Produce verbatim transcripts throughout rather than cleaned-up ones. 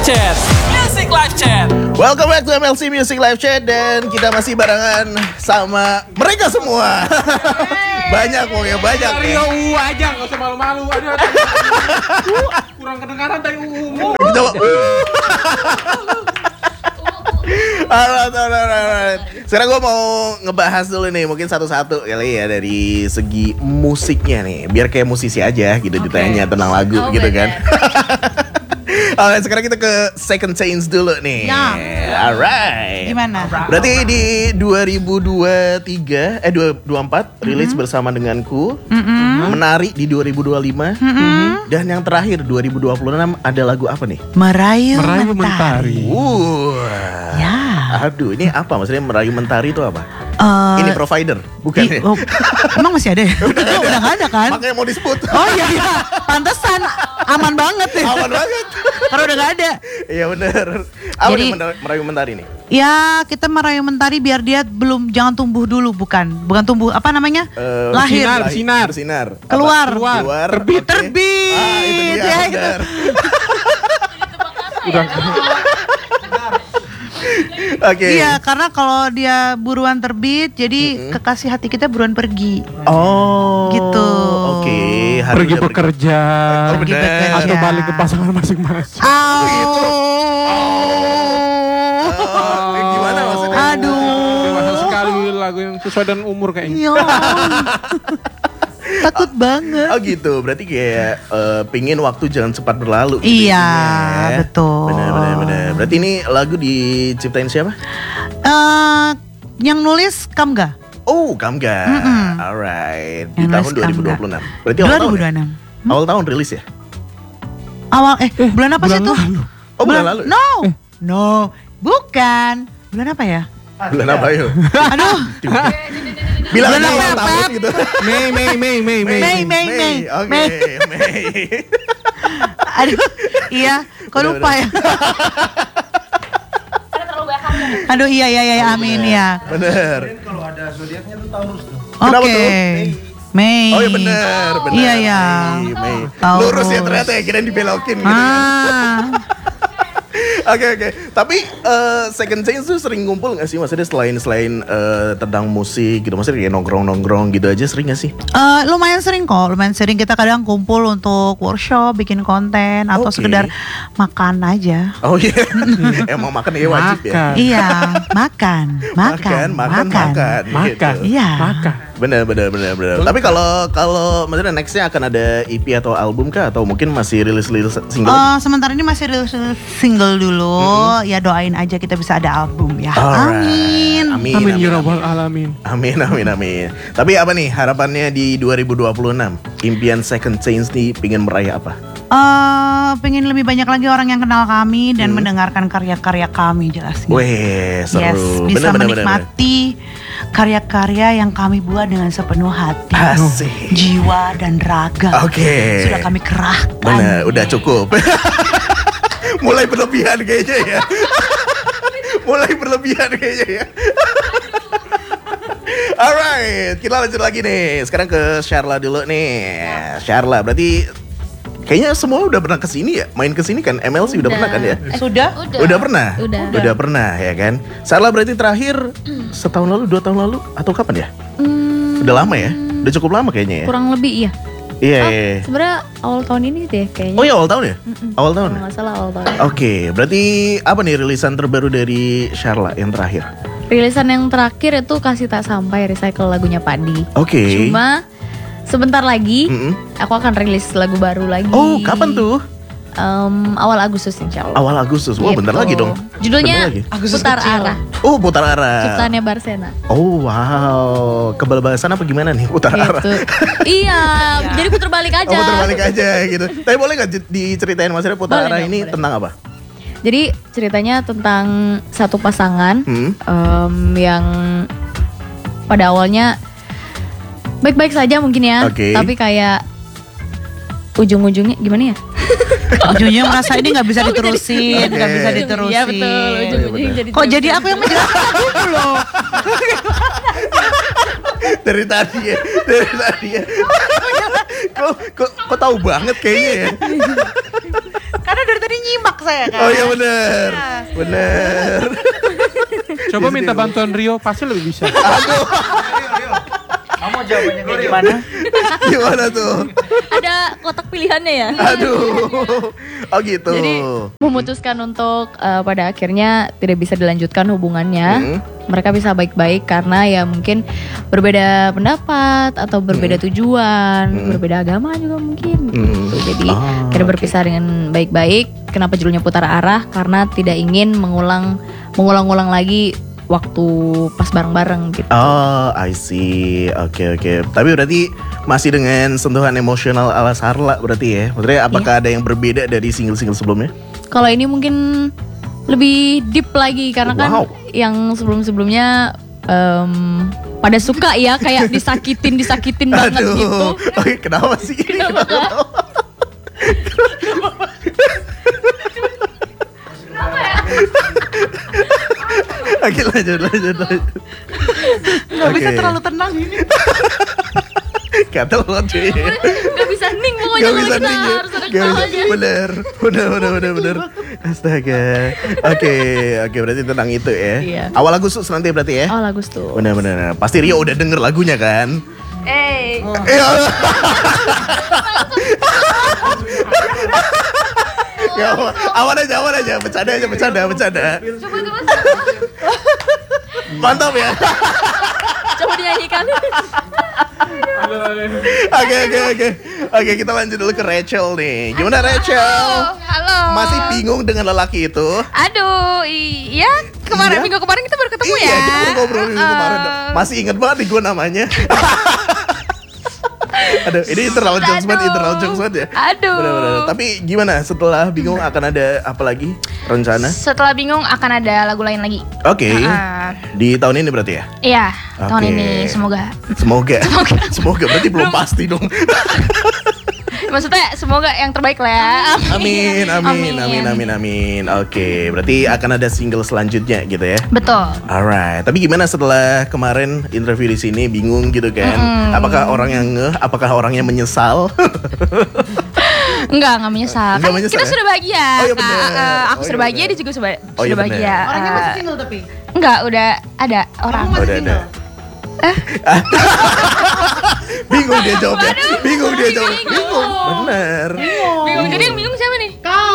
Chat, Music Live Chat. Welcome back to M L C Music Live Chat. Dan kita masih barengan sama mereka semua. Banyak pokoknya, banyak ya. Rio U aja, gak usah malu-malu. Aduh, aduh. Uh, kurang kedengaran tadi U. Coba. Alright, alright, alright. Sekarang gue mau ngebahas dulu nih, mungkin satu-satu kali ya dari segi musiknya nih, biar kayak musisi aja gitu, okay. Ditanya tentang lagu oh, gitu bener. Kan. Alright, sekarang kita ke Second Chance dulu nih. Ya. Alright. Gimana? Berarti di dua ribu dua puluh tiga eh dua ribu dua puluh empat mm-hmm. rilis bersama denganku. Mm-hmm. Menari di dua ribu dua puluh lima. Mm-hmm. Dan yang terakhir dua ribu dua puluh enam ada lagu apa nih? Merayu, Merayu Mentari. Mentari. Uh. Ya. Aduh, ini apa maksudnya Merayu Mentari itu apa? Uh, ini provider, bukan i- ya? oh, emang masih ada ya? Udah, udah gak ada kan? Makanya mau disebut. Oh iya, iya. Pantesan aman banget ya. Aman banget. Karena udah gak ada. Iya benar. Apa Jadi, nih Merayu Mentari nih? Ya kita merayu mentari biar dia belum jangan tumbuh dulu, bukan? Bukan tumbuh, apa namanya? Uh, Lahir. Bersinar, bersinar. Bersinar. Keluar. Keluar. Keluar. Terbit. Terbit. Ah, itu dia. Ya, gitu. Udah. Oke. Okay. Iya, karena kalau dia buruan terbit, jadi mm-hmm. kekasih hati kita buruan pergi. Oh. Gitu. Oke. Okay. Pergi bekerja. Oh, pergi bekerja. Atau balik ke pasangan masing-masing. Oh. Gitu. Oh. Eh, gimana maksudnya? Aduh. Dewasa sekali lagu yang sesuai dengan umur kayaknya. Iya. Takut banget. Oh gitu, berarti kayak uh, pingin waktu jangan cepat berlalu. Gitu iya, ya. betul. Benar, benar, benar. Berarti ini lagu diciptain siapa? Uh, yang nulis Kamga. Oh, Kamga. Mm-mm. Alright. Di Yang tahun nulis dua ribu dua puluh enam. Berarti awal dua ribu dua puluh tahun. enam. Ya? Hmm? Awal tahun rilis ya? Awal eh, eh bulan apa bulan sih itu? lalu. Oh, bulan lalu. No. Eh. No, bukan. Bulan apa ya? Bulan apa yuk? Aduh. Bilang Bulan aja apa, awal tahun Pep? gitu. Mei, Mei, Mei, Mei, Mei. Mei, Mei, Mei. Oke, Mei. Mei. Aduh. Iya, kok Bener, lupa ya? Aduh, iya iya iya, amin ya. Bener. Kalau ada zodiaknya tuh Taurus tuh. Kenapa Oke. tuh? Mei. Oh iya bener, bener. Iya, iya. Mei, Mei. Taurus. Lurus ya ternyata ya, kirain dibelokin gitu. Ah. Oke oke, tapi uh, Second Chance tuh sering ngumpul gak sih? Maksudnya selain selain uh, tentang musik gitu, maksudnya kayak nongkrong-nongkrong gitu aja sering gak sih? Uh, lumayan sering kok, lumayan sering kita kadang kumpul untuk workshop, bikin konten atau Okay. sekedar makan aja. Oh iya, yeah. Emang makan ya wajib ya? Makan. Iya, makan, makan, makan, makan, makan, Makan. gitu. Iya. Makan. Bener bener bener bener. Tapi kalau kalau maksudnya nextnya akan ada E P atau album kah? Atau mungkin masih rilis-rilis single? Uh, sementara ini masih rilis single dulu, mm-hmm. ya doain aja kita bisa ada album ya. Alright. Amin. Amin. Amin ya rabbal alamin. Amin amin amin. Tapi apa nih harapannya di dua ribu dua puluh enam? Impian Second Chance nih pingin meraih apa? Uh, pengen lebih banyak lagi orang yang kenal kami dan Hmm. mendengarkan karya-karya kami jelasnya. Weh seru. Yes, bisa Bener, bener, bener, menikmati karya-karya yang kami buat dengan sepenuh hati, Asik. jiwa dan raga. Oke. Sudah kami kerahkan. Bener, udah cukup. Mulai berlebihan kayaknya ya. Mulai berlebihan kayaknya ya. Alright, kita lanjut lagi nih. Sekarang ke Sharla dulu nih. Sharla, berarti kayaknya semua udah pernah kesini ya? Main kesini kan? M L C udah, udah pernah kan ya? Eh, Sudah? Udah. Udah pernah? Udah. Udah pernah ya kan? Sharla berarti terakhir setahun lalu, dua tahun lalu atau kapan ya? Hmm, Udah lama ya? Udah cukup lama kayaknya ya? kurang lebih iya. Iya. Oh, iya. sebenarnya awal tahun ini deh kayaknya. Oh ya awal tahun ya? Mm-mm. Awal tahun. Kalau nggak salah awal tahun. Oke, berarti apa nih rilisan terbaru dari Sharla yang terakhir? Rilisan yang terakhir itu Kasih Tak Sampai, recycle lagunya Padi. Oke. Cuma sebentar lagi Mm-mm. aku akan rilis lagu baru lagi. Oh, kapan tuh? Em, awal Agustus insya Allah. Awal Agustus. Wah, Gitu. bentar lagi dong. Judulnya Bentar lagi. Agustus Putar kecil. Arah. Oh, putar arah. Ciptaannya Barsena. Oh, wow. Kebal-balasan apa gimana nih putar arah? Gitu. Iya, jadi putar balik aja. Oh, putar balik aja gitu. Tapi boleh nggak di- diceritain maksudnya putar Boleh arah dong, ini boleh. tentang apa? Jadi ceritanya tentang satu pasangan Hmm. em, yang pada awalnya baik-baik saja mungkin ya, Oke. tapi kayak ujung-ujungnya gimana ya? Ujungnya merasa ini nggak bisa diterusin, nggak Oke. bisa Iya diterusin. betul, ujung-ujungnya Iya, jadi Kok jadi aku yang menjelaskan dulu loh? Dari tadi ya, dari tadi ya. kok, kok, kok tahu banget kayaknya ya? Karena dari tadi nyimak paksa ya kan? Oh iya bener, bener. Coba minta bantuan Rio, pasti lebih bisa. Kamu jawabannya kayak gimana? Gimana tuh? Ada kotak pilihannya ya. Aduh. Oh gitu. Jadi memutuskan untuk uh, pada akhirnya tidak bisa dilanjutkan hubungannya. Hmm. Mereka bisa baik-baik karena ya mungkin berbeda pendapat atau berbeda tujuan, Hmm. berbeda agama juga mungkin. Hmm. Gitu. Jadi Ah, akhirnya berpisah dengan baik-baik. Kenapa judulnya putar arah? Karena tidak ingin mengulang mengulang-ulang lagi waktu pas bareng-bareng gitu. Oh, I see. Oke, oke. Tapi berarti masih dengan sentuhan emosional ala Sarla berarti ya? Maksudnya apakah ada yang berbeda dari single-single sebelumnya? Kalau ini mungkin lebih deep lagi karena kan Wow. yang sebelum-sebelumnya em, pada suka ya kayak disakitin disakitin banget Aduh. gitu. Oke, kenapa sih? Kenapa, Kak? Oke, lanjut, lanjut, lanjut. Gak bisa Oke. terlalu tenang ini. Kata lo cuy. Gak bisa ning pokoknya Gak kalau bisa kita nih ya. harus ada Gak bisa. ketawanya. Bener. Bener, bener, bener, bener. Astaga. Oke, oke berarti tentang itu ya. Iya. Awal Agustus nanti berarti ya. Oh lagu tuh. Bener, bener. Pasti Rio udah denger lagunya kan? Eh, Iya. Ya, aman aja, aman aja. Bercanda aja, bercanda, bercanda. coba coba Mantap ya. coba dinyanyikan. Oke, oke, oke. Oke, kita lanjut dulu ke Rachel nih. Gimana Rachel? Halo. Masih bingung dengan lelaki itu? Aduh, iya kemarin Iya. minggu kemarin kita baru ketemu Iya, ya. kita baru ngobrol minggu Uh-uh. kemarin. Masih inget banget nih gue namanya. Aduh, ini internal jokes banget, Aduh. internal jokes banget ya. Aduh. Bener-bener. Tapi gimana setelah bingung akan ada apa lagi rencana? Setelah bingung akan ada lagu lain lagi. Oke. Ah, Di tahun ini berarti ya? Iya, tahun Oke. ini semoga. Semoga. Semoga berarti belum pasti dong. Maksudnya semoga yang terbaik lah ya. Amin, amin, amin, amin, amin. Oke, berarti akan ada single selanjutnya gitu ya. Betul. Alright, tapi gimana setelah kemarin interview di sini bingung gitu kan? Apakah orang yang ngeh? Apakah orang yang menyesal? Enggak, enggak menyesal. Enggak Kan menyesal kita ya? sudah bahagia. Oh, iya Kak. bener. Eh, aku Oh, sudah iya bahagia, bener. dia juga sudah, Oh, iya sudah bener. bahagia. Orangnya Eh, masih single tapi. enggak, udah ada orang. Kamu masih Udah ada. single. Bingung dia jawabnya. Bingung dia jawab. bingung. Bingung. Bener. Bingung. Jadi yang bingung siapa nih? Kau.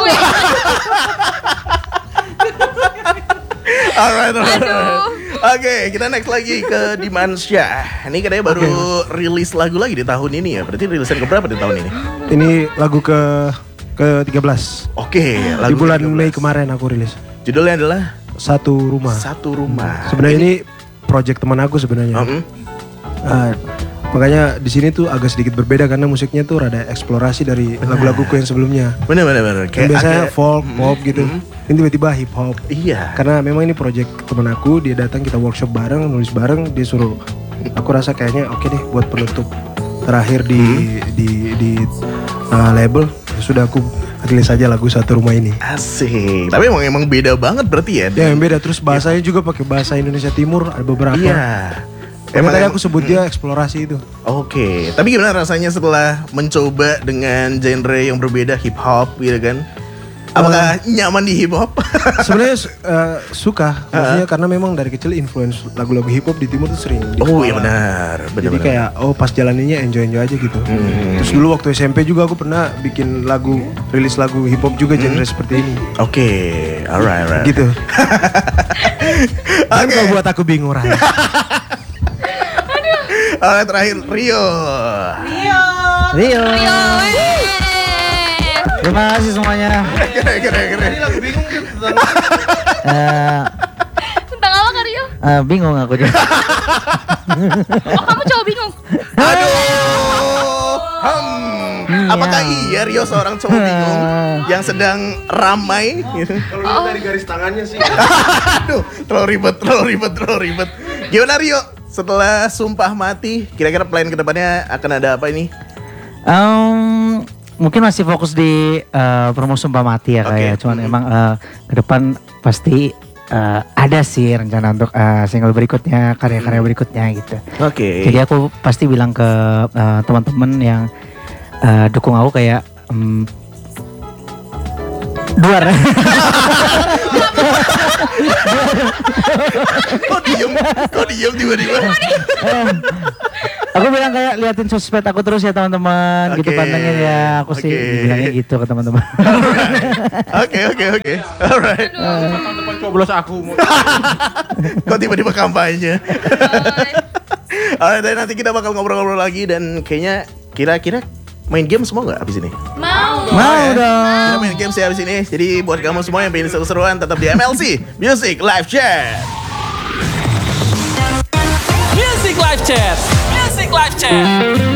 Alright, alright. Oke, kita next lagi ke Dimansyah. Ini katanya baru rilis lagu lagi di tahun ini ya. Berarti rilisan keberapa di tahun ini? Ini lagu ke ke tiga belas. Oke, Di lagu bulan tiga belas. Mei kemarin aku rilis. Judulnya adalah Satu Rumah. Satu Rumah. Sebenarnya ini project teman aku sebenarnya. Mm-mm. Ah, makanya di sini tuh agak sedikit berbeda karena musiknya tuh rada eksplorasi dari lagu-laguku yang sebelumnya. Bener bener bener. Yang biasanya agak- folk, Mm-mm. pop gitu. Ini tiba-tiba hip hop. Iya. Karena memang ini project teman aku, dia datang kita workshop bareng, nulis bareng, dia suruh. Aku rasa kayaknya oke deh buat penutup terakhir di di di uh, label. Ya sudah aku rilis aja lagu Satu Rumah ini. Asik. Tapi emang emang beda banget berarti ya. Ya yang beda terus bahasanya juga pakai bahasa Indonesia Timur ada beberapa. Iya. Emang tadi aku sebut dia eksplorasi itu. Oke, tapi gimana rasanya setelah mencoba dengan genre yang berbeda hip hop gitu kan? Apakah nyaman di hip hop? Sebenarnya uh, suka, maksudnya karena memang dari kecil influence lagu-lagu hip hop di timur tuh sering. di Oh iya kepala. benar, benar. Jadi kayak oh pas jalaninnya enjoy enjoy aja gitu. Hmm. Terus dulu waktu S M P juga aku pernah bikin lagu, rilis lagu hip hop juga genre seperti ini. Oke, alright, alright. Gitu. Dan kalau buat aku bingung Ray. Alright, terakhir Rio. Rio. Terima kasih semuanya. Keren, keren, keren. Eh, Tentang apa Kak Rio? eh, bingung aku juga. Oh, kamu cowok bingung. Aduh. Hmm. Apakah iya Rio seorang cowok bingung yang sedang ramai? Gitu? Kalau lihat dari garis tangannya sih. Aduh, terlalu ribet, terlalu ribet, terlalu ribet. Gimana Rio? Setelah Sumpah Mati, kira-kira plan kedepannya akan ada apa ini? Em, mungkin masih fokus di eh, promo Sumpah Mati ya Oke. kayak. Cuman emang eh, ke depan pasti eh, ada sih rencana untuk eh, single berikutnya, karya-karya berikutnya gitu. Oke. Jadi aku pasti bilang ke eh, teman-teman yang eh, dukung aku kayak em, Duar. Kok diem? Kok diem tiba-tiba? Aku bilang kayak liatin sosmed aku terus ya teman-teman, gitu Oke, pantengin ya. Aku sih oke. bilangnya gitu ke teman-teman. Oke oke oke. Alright. Tahun depan coblos aku. Kok tiba-tiba kampanye? Alright, dan nanti kita bakal ngobrol-ngobrol lagi dan kayaknya kira-kira main game semua nggak abis ini? Mau. Mau dong. Kita main game sih abis ini. Jadi buat kamu semua yang pengen seru-seruan tetap di M L C Music Live Chat. Music Live Chat. Music Live Chat.